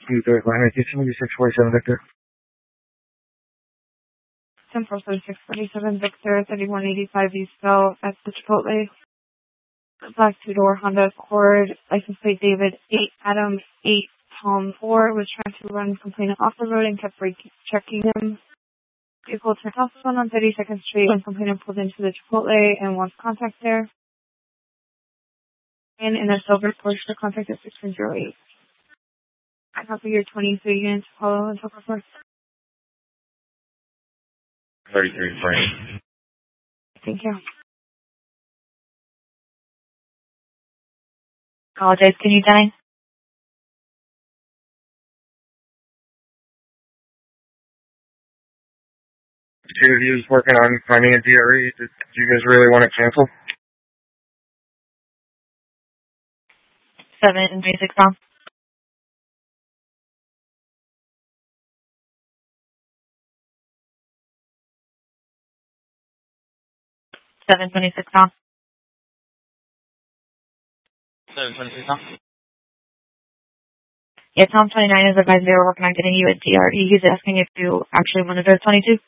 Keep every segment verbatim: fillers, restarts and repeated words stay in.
two thirty line eighteen six forty-seven Victor. ten four six forty-seven Victor, thirty-one eighty-five East Bell at the Chipotle. Black two-door Honda Accord, license plate David eight Adam eight Tom four, was trying to run complainant off the road and kept brake checking him. Vehicle turned off on thirty-second Street when complainant pulled into the Chipotle and wants contact there. And in a silver Porsche, contact at six one zero eight. I copy your twenty-three units, follow and so forth. thirty-three frame. Thank you. Apologize, can you dine? He was working on finding a D R E. Did you guys really want to cancel? Seven and twenty-six Tom. Seven twenty-six Tom. Seven twenty-six Tom. Yeah, Tom twenty-nine is advised they were working on getting you a D R E. He's asking if you actually want to go to twenty-two.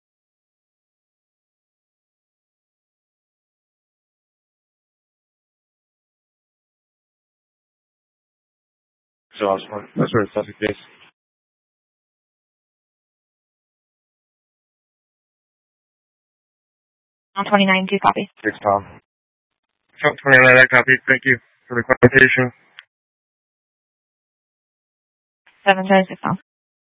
So I was wondering, that's where it's not the case. Tom twenty-nine, do you copy? Thanks, Tom. Tom twenty-nine, I copy. Thank you for the clarification. Seven twenty-six Tom.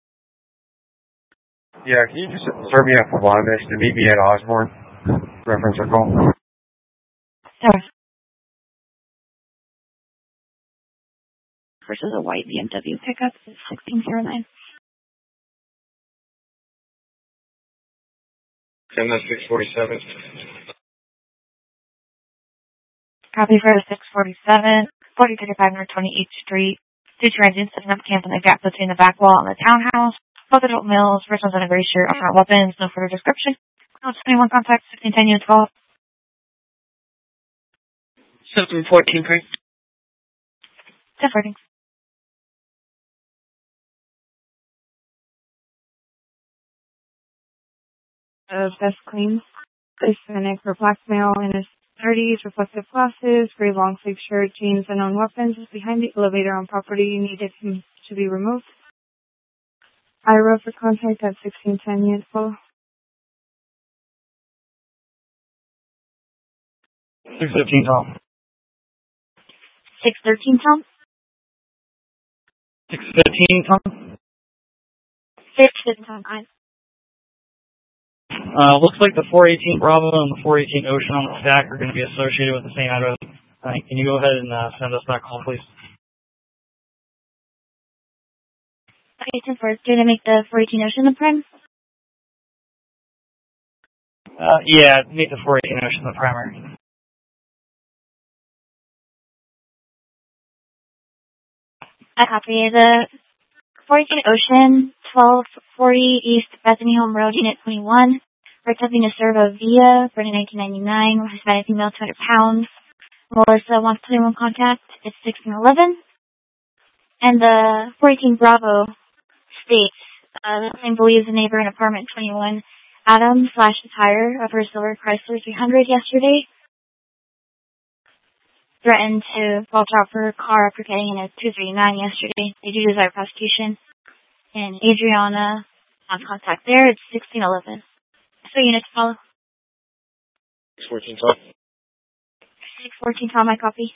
Yeah, can you just serve me up for Wanda's to meet me at Osborne? Reference or call? Sure. Versus a white B M W pickup is sixteen oh nine. Send that six forty-seven. Copy for six forty-seven, forty thirty-five North twenty-eighth Street. Two transients setting up camp in the gap between the back wall and the townhouse. Both adult males, first one's on a gray shirt, front weapons, no further description. Code twenty-one contact, sixteen ten units call. seven fourteen frame. ten fourteen. Uh, best claims. Hispanic for black male in his thirties, reflective glasses, gray long sleeve shirt, jeans, unknown weapons. Was behind the elevator on property. Needed him to be removed. I wrote for contact at sixteen ten units full. six fifteen Tom. six thirteen Tom. six fifteen Tom. six fifteen Tom. I. Uh, looks like the four eighteen Bravo and the four eighteen Ocean on the stack are going to be associated with the same address. Uh, can you go ahead and uh, send us that call, please? Okay, ten four. Do you want to make the four eighteen Ocean the prime? Uh, yeah, make the four eighteen Ocean the primary. I copy the four eighteen Ocean, twelve forty East Bethany Home Road, Unit twenty-one. We're attempting to serve a Via, born in nineteen ninety-nine, Hispanic female, two hundred pounds. Melissa wants twenty-one contact. It's sixteen eleven. And the four eighteen Bravo states, uh, the same believes the neighbor in apartment twenty-one, Adam, slashed the tire of her silver Chrysler three hundred yesterday. Threatened to watch out for her car after getting in a two thirty-nine yesterday. They do desire prosecution. And Adriana on contact there. It's sixteen eleven. So units follow. six fourteen Tom. six fourteen Tom, I copy.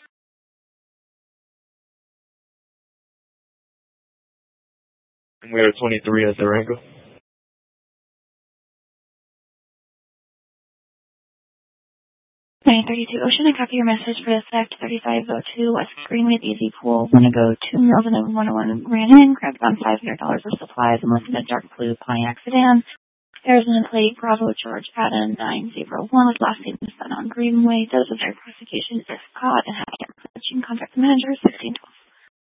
We are twenty-three at Durango. nine thirty-two Ocean, I copy your message for effect thirty-five oh two West Greenway at Easy Pool. Want to go to Mills and one oh one ran in, grabbed on five hundred dollars of supplies and left in a dark blue Pontiac sedan. Arizona plate Bravo George Adam nine zero one with last name spent on Greenway. Does a very prosecution if caught and have contact the manager sixteen twelve.